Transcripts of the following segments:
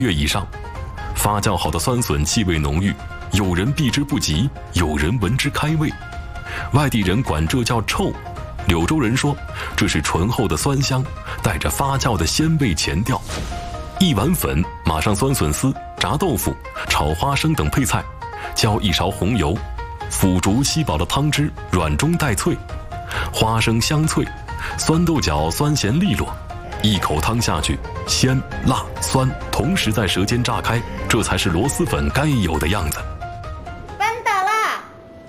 月以上。发酵好的酸笋气味浓郁，有人避之不及，有人闻之开胃。外地人管这叫臭，柳州人说这是醇厚的酸香，带着发酵的鲜味前调。一碗粉，码上酸笋丝、炸豆腐、炒花生等配菜，浇一勺红油，腐竹吸饱了汤汁，软中带脆，花生香脆，酸豆角酸咸利落。一口汤下去，鲜、辣、酸同时在舌尖炸开，这才是螺蛳粉该有的样子。 翻倒了！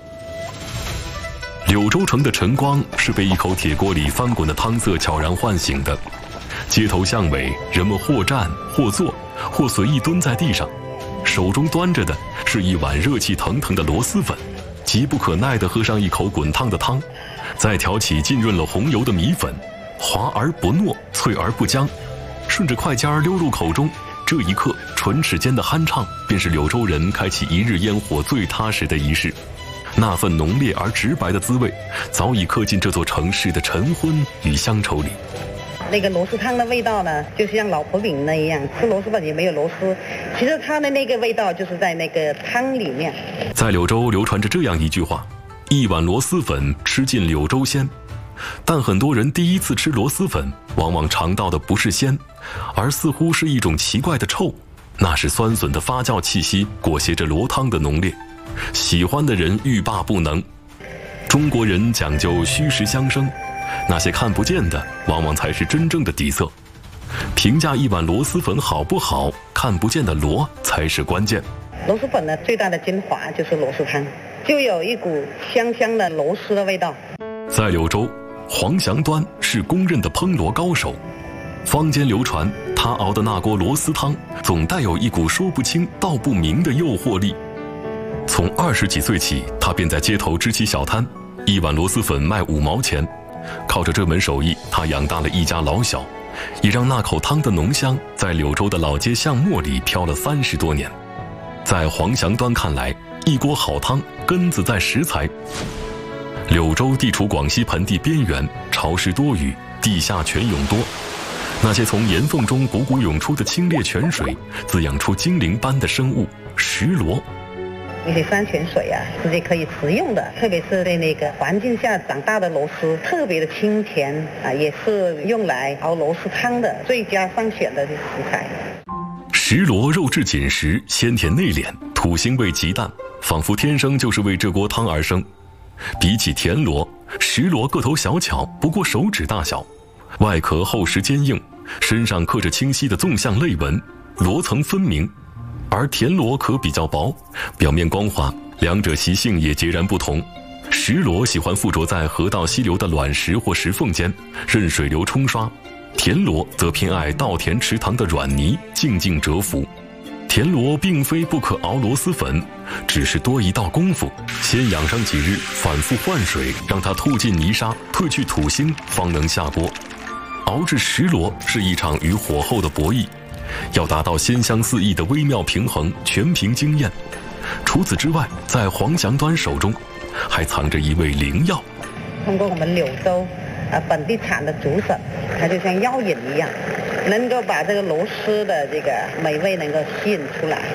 柳州城的晨光是被一口铁锅里翻滚的汤色悄然唤醒的。街头巷尾，人们或站或坐，或随意蹲在地上，手中端着的是一碗热气腾腾的螺蛳粉，急不可耐地喝上一口滚烫的汤，再挑起浸润了红油的米粉，滑而不糯，脆而不僵，顺着筷尖溜入口中。这一刻，唇齿间的酣畅，便是柳州人开启一日烟火最踏实的仪式。那份浓烈而直白的滋味，早已刻进这座城市的晨昏与乡愁里。 那个螺蛳汤的味道呢，就像老婆饼那样，吃螺蛳粉也没有螺丝，其实它的那个味道就是在那个汤里面。 在柳州流传着这样一句话：一碗螺蛳粉，吃尽柳州鲜。但很多人第一次吃螺蛳粉，往往尝到的不是鲜，而似乎是一种奇怪的臭，那是酸笋的发酵气息裹挟着螺汤的浓烈。喜欢的人欲罢不能。中国人讲究虚实相生，那些看不见的往往才是真正的底色。评价一碗螺蛳粉好不好，看不见的螺才是关键。 螺蛳粉呢，最大的精华就是螺蛳汤，就有一股香香的螺蛳的味道。 在柳州，黄祥端是公认的烹螺高手。坊间流传，他熬的那锅螺蛳汤总带有一股说不清道不明的诱惑力。从20几岁起，他便在街头支起小摊，一碗螺蛳粉卖5毛钱。靠着这门手艺，他养大了一家老小，也让那口汤的浓香在柳州的老街巷陌里飘了30多年。在黄祥端看来，一锅好汤根子在食材。柳州地处广西盆地边缘，潮湿多雨，地下泉涌多。那些从岩缝中汩汩涌出的清冽泉水，滋养出精灵般的生物石螺。 那些山泉水啊，是可以食用的，特别是在那个环境下长大的螺蛳，特别的清甜啊，也是用来熬螺蛳汤的最佳上选的食材。 石螺肉质紧实，鲜甜内敛，土腥味极淡，仿佛天生就是为这锅汤而生。比起田螺，石螺个头小巧，不过手指大小，外壳厚实坚硬，身上刻着清晰的纵向肋纹，螺层分明。而田螺壳比较薄，表面光滑，两者习性也截然不同。石螺喜欢附着在河道溪流的卵石或石缝间，任水流冲刷；田螺则偏爱稻田池塘的软泥，静静蛰伏。田螺并非不可熬螺蛳粉，只是多一道功夫，先养上几日，反复换水，让它吐尽泥沙，褪去土腥，方能下锅。熬制石螺是一场与火候的博弈，要达到鲜香四溢的微妙平衡，全凭经验。除此之外，在黄祥端手中还藏着一味灵药。 通过我们柳州本地产的竹笋，它就像药引一样，能够把这个螺蛳的这个美味能够吸引出来。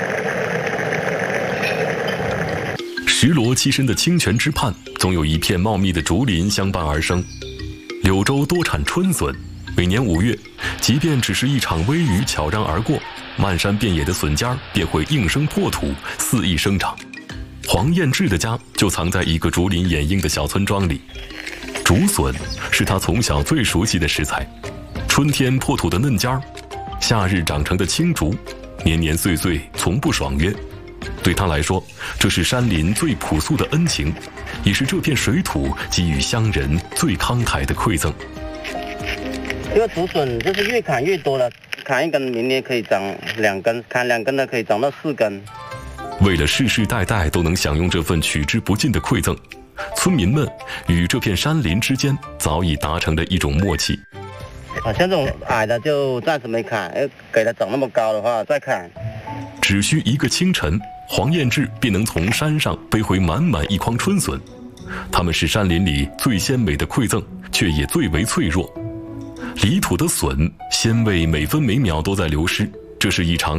石螺栖身的清泉之畔，总有一片茂密的竹林相伴而生。柳州多产春笋，每年5月，即便只是一场微雨悄然而过，漫山遍野的笋尖便会应声破土，肆意生长。黄彦志的家就藏在一个竹林掩映的小村庄里。竹笋是他从小最熟悉的食材，春天破土的嫩尖儿，夏日长成的青竹，年年岁岁从不爽约。对他来说，这是山林最朴素的恩情，也是这片水土给予乡人最慷慨的馈赠。 这个竹笋就是越砍越多了，砍1根，明年可以长2根，砍2根的可以长到4根。 为了世世代代都能享用这份取之不尽的馈赠，村民们与这片山林之间早已达成了一种默契。 像这种矮的就暂时没砍，给它长那么高的话再砍。 只需一个清晨，黄彦志便能从山上背回满满一筐春笋。它们是山林里最鲜美的馈赠，却也最为脆弱。离土的笋，鲜味每分每秒都在流失，这是一场